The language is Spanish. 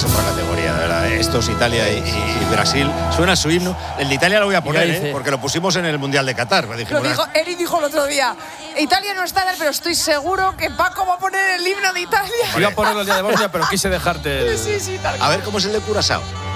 otra categoría, de verdad. Estos Italia y Brasil, suena su himno. El de Italia lo voy a poner, porque lo pusimos en el Mundial de Qatar. Eri dijo el otro día, Italia no está, pero estoy seguro que Paco va a poner el himno de Italia. Iba a ponerlo el día de Bosnia, pero quise dejarte. Sí, tal a ver cómo es el de Curazao.